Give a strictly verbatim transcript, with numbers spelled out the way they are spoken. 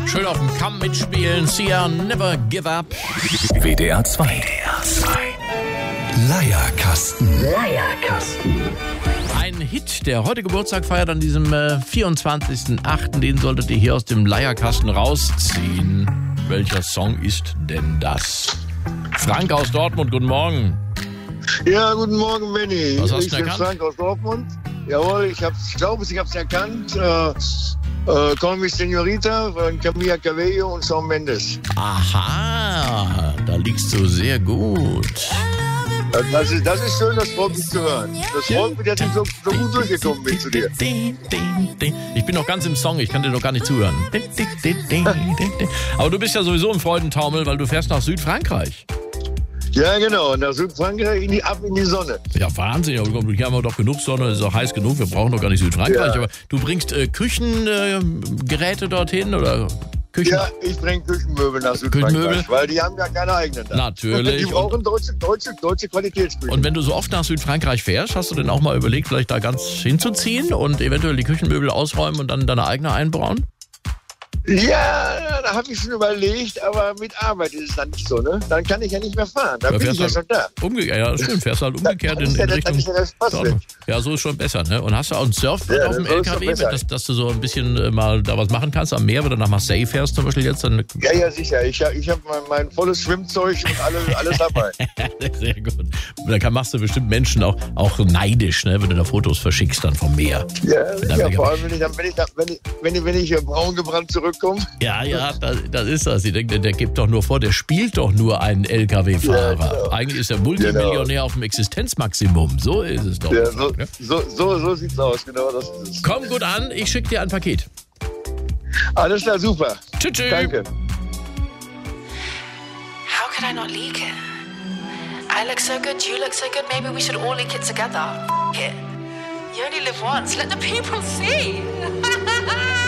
Schön auf dem Kamm mitspielen. Sia, Never Give Up. W D R zwei. W D R zwei. Leierkasten. Leierkasten. Ein Hit, der heute Geburtstag feiert an diesem äh, vierundzwanzigsten achten Den solltet ihr hier aus dem Leierkasten rausziehen. Welcher Song ist denn das? Frank aus Dortmund, guten Morgen. Ja, guten Morgen, Benny. Was hast ich du bin erkannt? Frank aus Dortmund. Jawohl, ich, hab's, ich glaube, ich habe es erkannt. Äh, äh, Call Me Señorita von Camila Cabello und Shawn Mendes. Aha, da liegst du sehr gut. Das ist, das ist schön, das freut mich zu hören. Das freut mich, dass ich so, so gut durchgekommen bin zu dir. Ich bin noch ganz im Song, ich kann dir noch gar nicht zuhören. Aber du bist ja sowieso im Freudentaumel, weil du fährst nach Südfrankreich. Ja, genau. Nach Südfrankreich in die, ab in die Sonne. Ja, Wahnsinn. Hier haben wir doch genug Sonne, es ist auch heiß genug. Wir brauchen doch gar nicht Südfrankreich. Ja. Aber du bringst äh, Küchengeräte äh, dorthin oder Küchen? Ja, ich bringe Küchenmöbel nach Südfrankreich, Küchenmöbel? weil die haben ja keine eigenen da. Natürlich. Die brauchen deutsche, deutsche, deutsche Qualitätsküchen. Und wenn du so oft nach Südfrankreich fährst, hast du denn auch mal überlegt, vielleicht da ganz hinzuziehen und eventuell die Küchenmöbel ausräumen und dann deine eigene einbauen? Ja, da habe ich schon überlegt, aber mit Arbeit ist es dann nicht so, ne? Dann kann ich ja nicht mehr fahren, dann Da bin ich ja fährst schon da. du umgekehrt, ja, stimmt, fährst halt umgekehrt Dann in, ist ja in das- Richtung. dann ist ja das Pass weg. Ja, so ist schon besser, ne? Und hast du auch ein Surfbrett Ja, auf dem so ist L K schon W, besser. dass, dass du so ein bisschen äh, mal da was machen kannst am Meer, wenn du nach Marseille fährst zum Beispiel jetzt? Dann Ja, ja, sicher. Ich, ich habe mein, mein volles Schwimmzeug und alle, alles dabei. Sehr gut. Da kann, machst du bestimmt Menschen auch, auch neidisch, ne? Wenn du da Fotos verschickst dann vom Meer. Ja, Dann ja bin ich vor aber- allem, wenn ich, dann, wenn ich, dann, wenn ich, wenn ich, wenn ich hier braun gebrannt zurückkomme. Ja, ja, das, das ist das. Ich denke, der gibt doch nur vor, der spielt doch nur einen L K W-Fahrer. Ja, genau. Eigentlich ist er Multimillionär auf dem Existenzmaximum. So ist es doch. Ja, so, Ja. so, so, so sieht's aus, genau das ist es. Komm gut an, ich schicke dir ein Paket. Alles klar, super. Tschüss. tschüss. Danke. How could I not leak it? I look so good, you look so good, maybe we should all leak it together. F- it. You only live once, let the people see.